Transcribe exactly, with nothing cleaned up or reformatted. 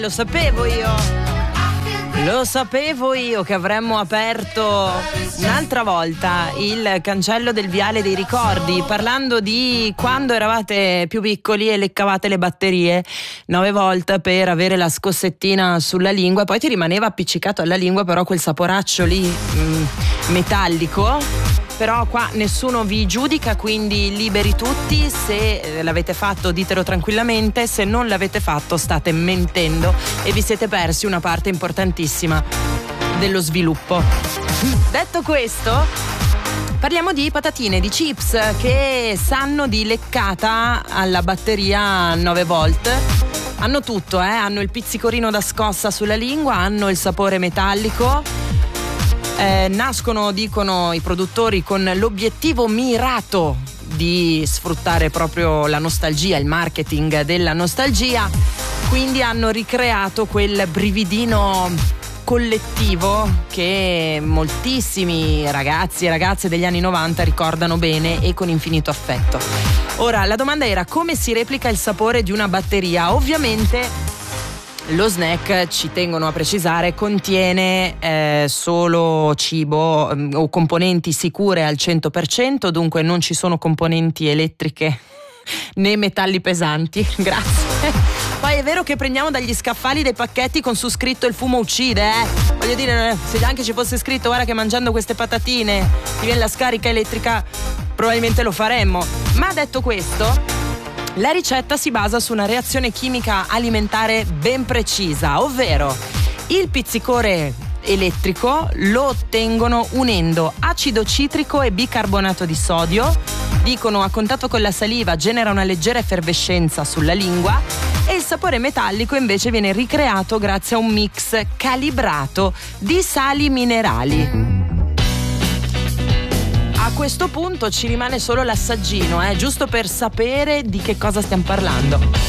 lo sapevo io. Lo sapevo io che avremmo aperto un'altra volta il cancello del viale dei ricordi, parlando di quando eravate più piccoli e leccavate le batterie nove volte per avere la scossettina sulla lingua, poi ti rimaneva appiccicato alla lingua però quel saporaccio lì mh, metallico. Però qua nessuno vi giudica, quindi liberi tutti. Se l'avete fatto ditelo tranquillamente, se non l'avete fatto state mentendo e vi siete persi una parte importantissima dello sviluppo. Detto questo, parliamo di patatine, di chips che sanno di leccata alla batteria nove volt. Hanno tutto, eh? Hanno il pizzicorino da scossa sulla lingua, hanno il sapore metallico. Eh, nascono, dicono i produttori, con l'obiettivo mirato di sfruttare proprio la nostalgia, il marketing della nostalgia, quindi hanno ricreato quel brividino collettivo che moltissimi ragazzi e ragazze degli anni novanta ricordano bene e con infinito affetto. Ora, la domanda era: come si replica il sapore di una batteria? Ovviamente lo snack, ci tengono a precisare, contiene eh, solo cibo eh, o componenti sicure al cento per cento, dunque non ci sono componenti elettriche né metalli pesanti. Grazie. Poi è vero che prendiamo dagli scaffali dei pacchetti con su scritto "il fumo uccide", eh? Voglio dire, se anche ci fosse scritto "guarda che mangiando queste patatine ti viene la scarica elettrica", probabilmente lo faremmo. Ma detto questo, la ricetta si basa su una reazione chimica alimentare ben precisa, ovvero il pizzicore elettrico lo ottengono unendo acido citrico e bicarbonato di sodio. Dicono, a contatto con la saliva genera una leggera effervescenza sulla lingua, e il sapore metallico invece viene ricreato grazie a un mix calibrato di sali minerali. A questo punto ci rimane solo l'assaggino, eh, giusto per sapere di che cosa stiamo parlando.